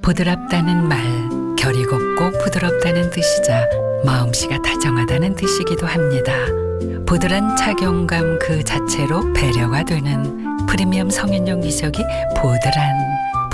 부드럽다는 말, 결이 곱고 부드럽다는 뜻이자 마음씨가 다정하다는 뜻이기도 합니다. 부드러운 착용감 그 자체로 배려가 되는 프리미엄 성인용 기저귀 보드란